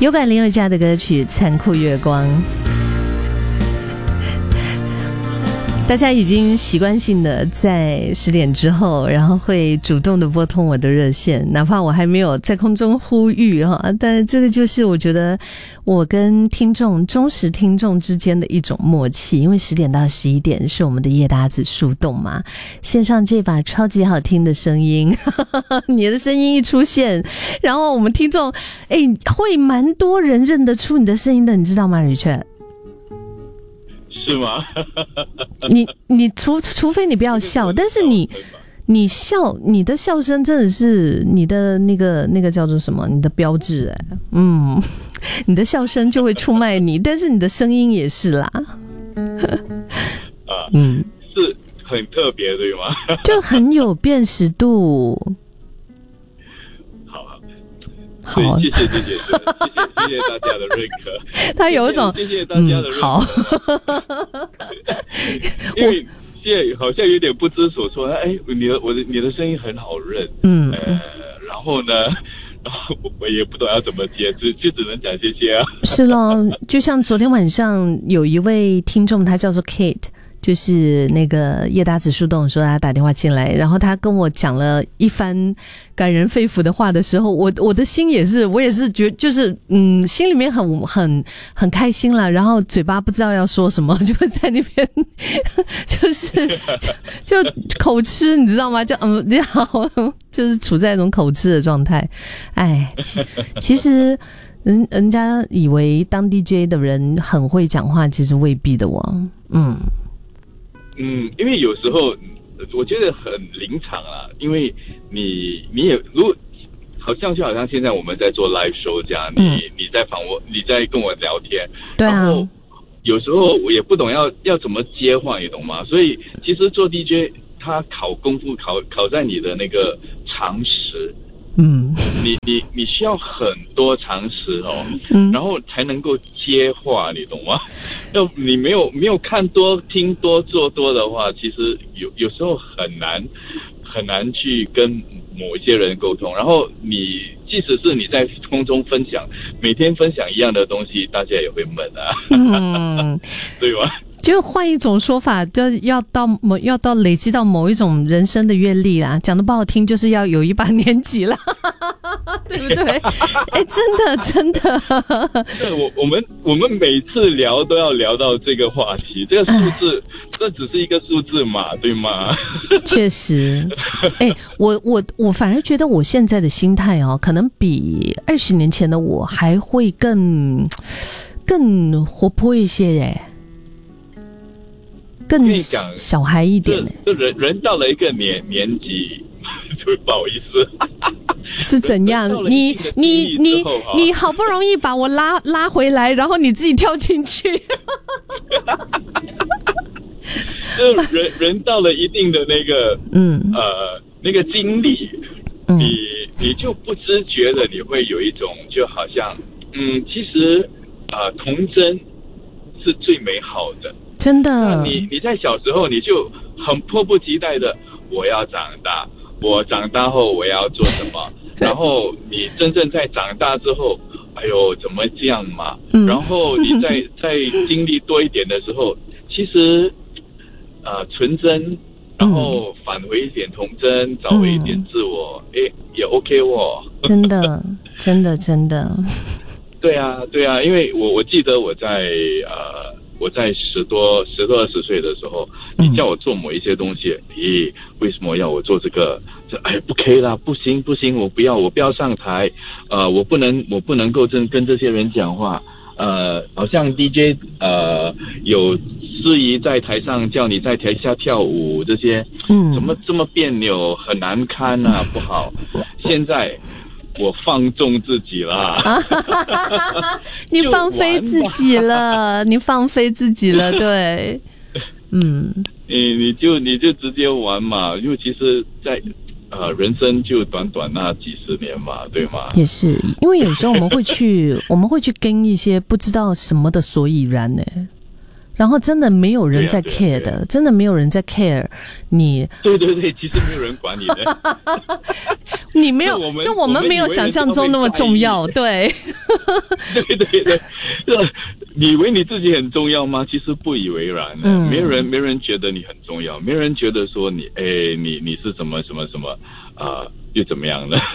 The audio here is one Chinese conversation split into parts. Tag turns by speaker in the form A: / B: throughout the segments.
A: 有感林宥嘉的歌曲《残酷月光》，大家已经习惯性的在10点之后，然后会主动的拨通我的热线，哪怕我还没有在空中呼吁哈，但这个就是我觉得我跟听众忠实听众之间的一种默契，因为10点到11点是我们的夜搭子树洞嘛，线上这把超级好听的声音，你的声音一出现，然后我们听众会蛮多人认得出你的声音的，你知道吗 Richard？
B: 是吗？
A: 你除非你不要笑，但是你笑，你的笑声真的是你的那个叫做什么？你的标志你的笑声就会出卖你，但是你的声音也是啦。
B: 是很特别对吗？
A: 就很有辨识度。
B: 好，谢谢大家的认可。
A: 他有一种
B: 谢谢大家的认可。
A: 好，
B: 因为现在好像有点不知所措。你的声音很好认。然后呢，我也不懂要怎么接，就只能讲谢谢啊。
A: 是咯，就像昨天晚上有一位听众，他叫做 Kate。就是那个夜搭子树洞说他打电话进来，然后他跟我讲了一番感人肺腑的话的时候，我的心也是，我也是觉得就是心里面很开心啦，然后嘴巴不知道要说什么，就在那边就口吃，你知道吗？就你好，就是处在一种口吃的状态。其实人家以为当 DJ 的人很会讲话，其实未必的哦。
B: 因为有时候我觉得很临场啦，因为你也如果好像现在我们在做 live show 这样，你在访问，你在跟我聊天，
A: 对啊，
B: 然后有时候我也不懂要怎么接话，你懂吗？所以其实做 DJ 他考功夫考在你的那个常识。你需要很多常识然后才能够接话，你懂吗？要你没有看多、听多、做多的话，其实有时候很难去跟某一些人沟通。然后即使是你在空中分享，每天分享一样的东西，大家也会闷啊，对吧？
A: 就换一种说法，就要到累积到某一种人生的阅历啦。讲的不好听，就是要有一把年纪啦，对不对？真的。
B: 对，我们每次聊都要聊到这个话题，这个数字，这只是一个数字嘛，对吗？确实。
A: 我反而觉得我现在的心态可能比20年前的我还会更活泼一些耶。更小孩一点
B: 就人到了一个年纪，就不好意思。
A: 是怎样？你好不容易把我拉回来，然后你自己跳进去。
B: 就人到了一定的那个那个经历，你就不知觉的你会有一种就好像其实童真是最美好的。
A: 真的，
B: 你在小时候你就很迫不及待的，我要长大，我长大后我要做什么？然后你真正在长大之后，哎呦，怎么这样嘛？然后你在经历多一点的时候，其实纯真，然后返回一点童真，找回一点自我，也 OK 哦。真
A: 的。
B: 对啊，因为我记得我在10多20岁的时候，你叫我做某一些东西，为什么要我做这个？不可以啦，不行，我不要上台，我不能够跟这些人讲话，好像 DJ 有司仪在台上叫你在台下跳舞，这些怎么这么别扭，很难堪啊，不好。现在我放纵自己了，
A: 你放飞自己了，对，
B: 你就直接玩嘛，因为其实在人生就短短那几十年嘛，对吗？
A: 也是，因为有时候我们会去跟一些不知道什么的所以然呢。 然后真的没有人在 care 的，真的没有人在 care 你。
B: 对对对，其实没有人管你的。
A: 你没有，就我们没有想象中那么重要，对。
B: 对对对，你以为你自己很重要吗？其实不以为然。没人觉得你很重要，没人觉得说你是什么又怎么样的。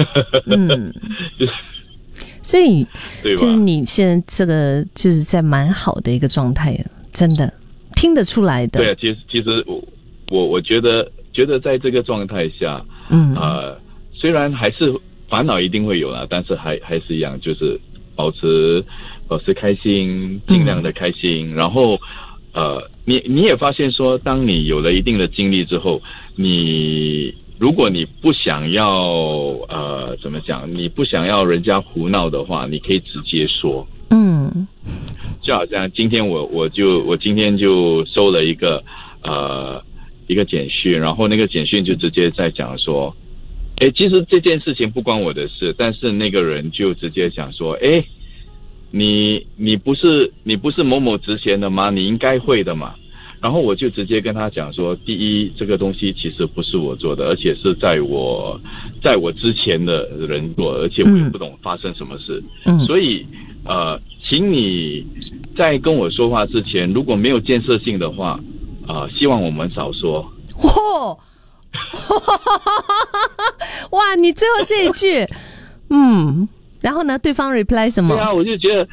A: 所以就是你现在这个就是在蛮好的一个状态，真的听得出来的。
B: 对啊，其实我觉得在这个状态下，虽然还是烦恼一定会有啦，但是还是一样，就是保持开心，尽量的开心。然后你也发现说，当你有了一定的经历之后，如果你不想要怎么讲，你不想要人家胡闹的话，你可以直接说。就好像今天我今天就收了一个简讯，然后那个简讯就直接在讲说，其实这件事情不关我的事，但是那个人就直接讲说，你不是某某职衔的吗？你应该会的嘛。然后我就直接跟他讲说，第一，这个东西其实不是我做的，而且是在我之前的人做，而且我也不懂发生什么事。所以请你在跟我说话之前，如果没有建设性的话，希望我们少说。
A: 哇，你最后这一句，然后呢，对方 reply 什么？
B: 对啊，我就觉得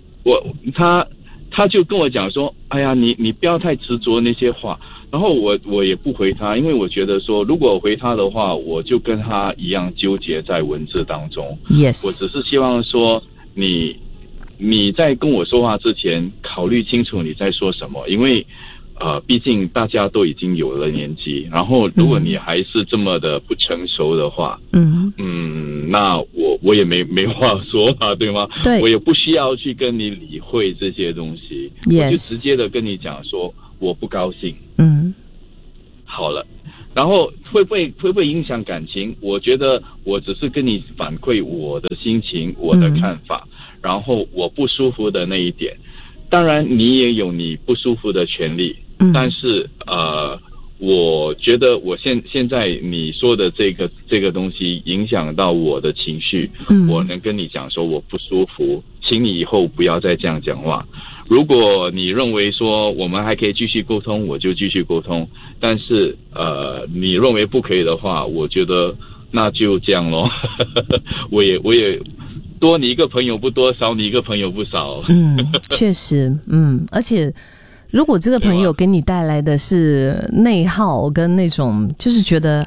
B: 他就跟我讲说，哎呀，你不要太执着那些话。然后我也不回他，因为我觉得说，如果我回他的话，我就跟他一样纠结在文字当中。
A: Yes，
B: 我只是希望说，你在跟我说话之前，考虑清楚你在说什么，因为毕竟大家都已经有了年纪，然后如果你还是这么的不成熟的话，那我也没话说嘛，对吗？
A: 对，
B: 我也不需要去跟你理会这些东西，我就直接的跟你讲说我不高兴。好了，然后会不会影响感情？我觉得我只是跟你反馈我的心情，我的看法，然后我不舒服的那一点。当然你也有你不舒服的权利，但是我觉得我现在你说的这个东西影响到我的情绪，我能跟你讲说我不舒服，请你以后不要再这样讲话。如果你认为说我们还可以继续沟通，我就继续沟通，但是你认为不可以的话，我觉得那就这样咯。我也多你一个朋友不多，少你一个朋友不少。
A: 确实，而且如果这个朋友给你带来的是内耗跟那种就是觉得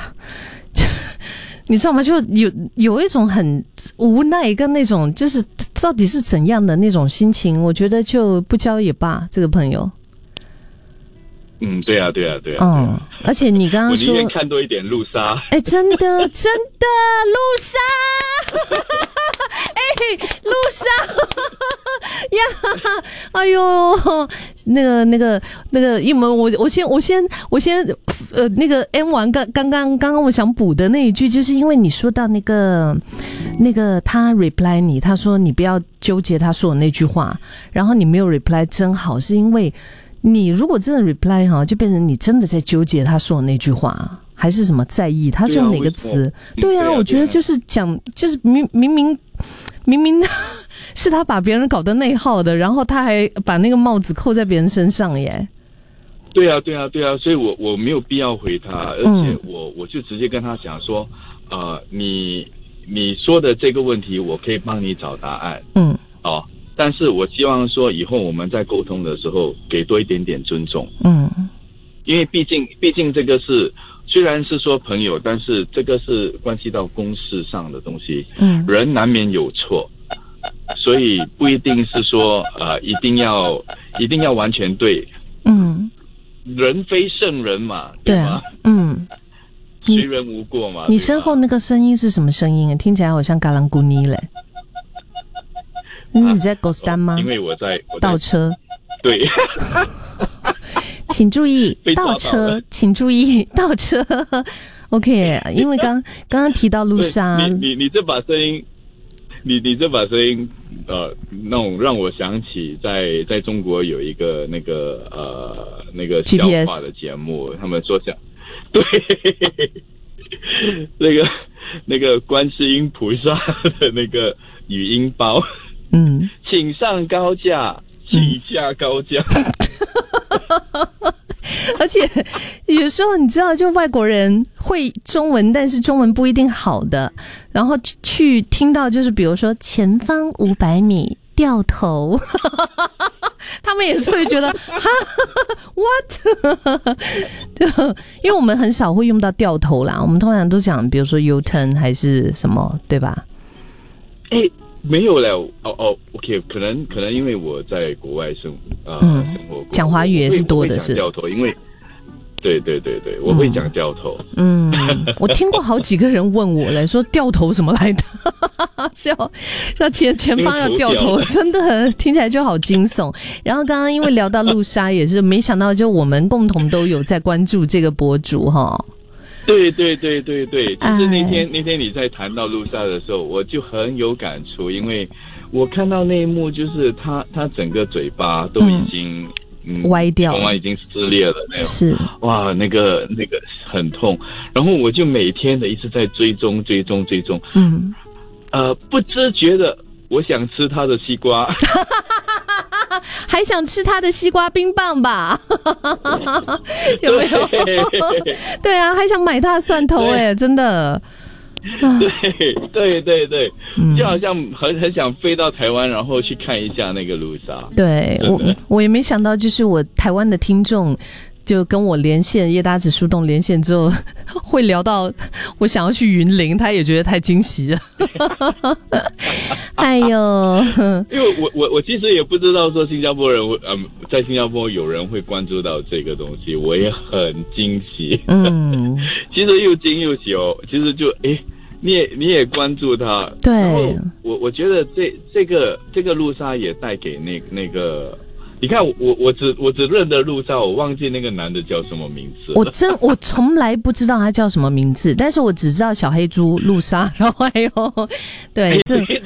A: 你知道吗？就有一种很无奈跟那种就是到底是怎样的那种心情，我觉得就不交也罢，这个朋友。
B: 对啊。
A: 而且你刚刚说，
B: 我宁愿看多一点路杀。
A: 真的路杀，路杀呀！哎呦，那个，因为我先那个 M 完刚刚我想补的那一句，就是因为你说到那个他 reply 你，他说你不要纠结他说的那句话，然后你没有 reply 真好，是因为你如果真的 reply 哈，就变成你真的在纠结他说的那句话，还是什么在意他是用哪个词？对啊，我觉得就是讲，就是明明是他把别人搞得内耗的，然后他还把那个帽子扣在别人身上耶。
B: 对啊，所以我没有必要回他，而且我就直接跟他讲说，你说的这个问题，我可以帮你找答案。但是我希望说以后我们在沟通的时候给多一点点尊重。因为毕竟这个是虽然是说朋友，但是这个是关系到公事上的东西。人难免有错，所以不一定是说一定要完全对。人非圣人嘛，对吗？谁人无过嘛。
A: 你身后那个声音是什么声音？听起来好像嘎啷咕尼嘞。你在狗斯丹吗？
B: 因为我在
A: 倒车。
B: 对。
A: 请注意倒车，请注意倒车。OK， 因为刚刚提到路杀，
B: 你这把声音， 你这把声音，那种让我想起在中国有一个那个笑话的节目，他们说对，那个观世音菩萨的那个语音包，请上高架，请下高架。
A: 而且有时候你知道，就外国人会中文，但是中文不一定好的，然后去听到就是比如说前方500米掉头，他们也是会觉得哈 what 就因为我们很少会用到掉头啦，我们通常都讲比如说 U-turn 还是什么，对吧？
B: 没有了，OK， 可能因为我在国外生活过，
A: 讲华语也是多的是
B: 掉头，因为对，我会讲掉头。
A: 我听过好几个人问我来说掉头什么来的，是要前方要掉头，真的听起来就好惊悚。然后刚刚因为聊到露莎，也是没想到就我们共同都有在关注这个博主哈。
B: 对，其实那天你在谈到露莎的时候，我就很有感触，因为我看到那一幕，就是他整个嘴巴都已经
A: 歪掉了，
B: 口已经撕裂了那种，
A: 是
B: 哇，那个很痛，然后我就每天的一直在追踪，不知觉的我想吃他的西瓜。
A: 还想吃他的西瓜冰棒吧？有没有？对啊，还想买他的蒜头真的。
B: 对，就好像很想飞到台湾，然后去看一下那个露莎。
A: 对，我也没想到，就是我台湾的听众就跟我连线，叶达子树洞连线之后，会聊到我想要去云林，他也觉得太惊喜了。哎呦，
B: 因为我其实也不知道说新加坡人在新加坡有人会关注到这个东西，我也很惊喜。其实又惊又喜哦，其实就你也关注他，
A: 对。
B: 然后我觉得这个露莎也带给那个。你看我只认得露莎，我忘记那个男的叫什么名字。
A: 我从来不知道他叫什么名字，但是我只知道小黑猪露莎，然后还有对，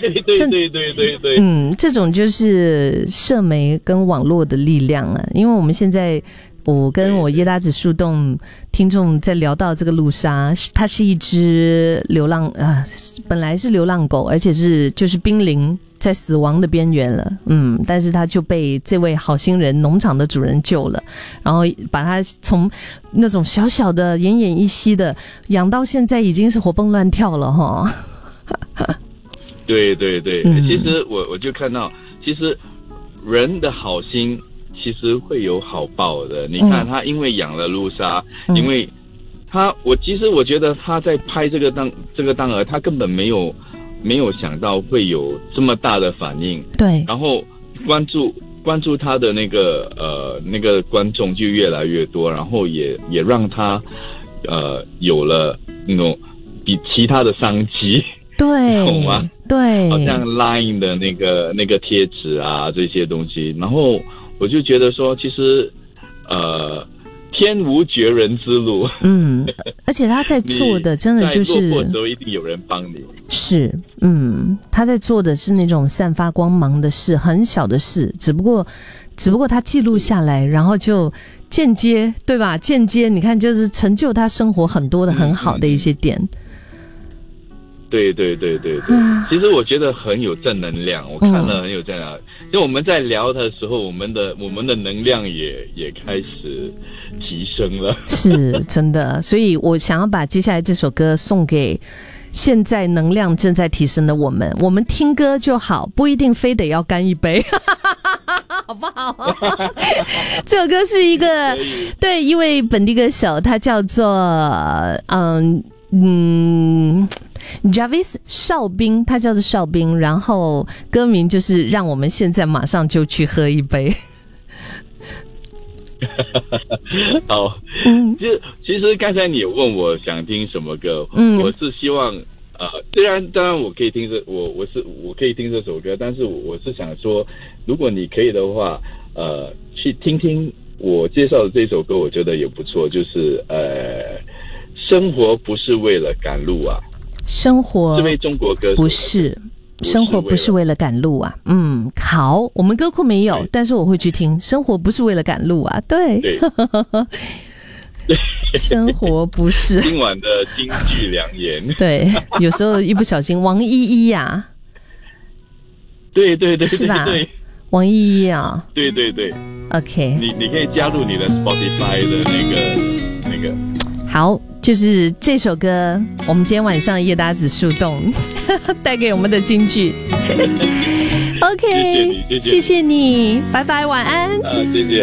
A: 这种就是社媒跟网络的力量啊。因为我们现在我跟我耶达子树洞听众在聊到这个露莎，它是一只流浪本来是流浪狗，而且就是濒临在死亡的边缘了，但是他就被这位好心人农场的主人救了，然后把他从那种小小的奄奄一息的养到现在已经是活蹦乱跳了哈。
B: 对，其实我就看到，其实人的好心其实会有好报的。你看他因为养了露莎，因为其实我觉得他在拍这个当儿，他根本没有想到会有这么大的反应，对，然后关注他的那个观众就越来越多，然后也让他有了那种比其他的商机，
A: 对，
B: 懂吗？
A: 对，
B: 好像 Line 的那个贴纸啊这些东西，然后我就觉得说，其实天无绝人之路，而且他在做的真的就是，在落魄的时候一定有人帮你。是，他在做的是那种散发光芒的事，很小的事，只不过他记录下来，然后就间接，对吧？间接，你看，就是成就他生活很多的很好的一些点。对，其实我觉得很有正能量，我看了很有正能量。就我们在聊的时候，我们的能量也开始提升了，是真的。所以我想要把接下来这首歌送给现在能量正在提升的我们听歌就好，不一定非得要干一杯。好不好？这首歌是对一位本地歌手，他叫做Jarvis 哨兵，他叫做哨兵，然后歌名就是让我们现在马上就去喝一杯。好，其实刚才你问我想听什么歌，我是希望当然我可以听我可以听这首歌，但是我是想说，如果你可以的话，去听听我介绍的这首歌，我觉得也不错，就是生活不是为了赶路啊。生活这位中国歌手不是，
A: 生活不是为了赶路啊。好，我们歌库没有，但是我会去听。生活不是为了赶路啊，对。生活不是。
B: 今晚的金句良言。
A: 对，有时候一不小心，王依依呀。
B: 对，
A: 是吧？王依依啊。
B: 对。
A: OK，
B: 你可以加入你的 Spotify 的那个。好，
A: 就是这首歌，我们今天晚上叶达子树洞带给我们的金句。OK， 谢谢你，拜拜，晚安。
B: 谢谢。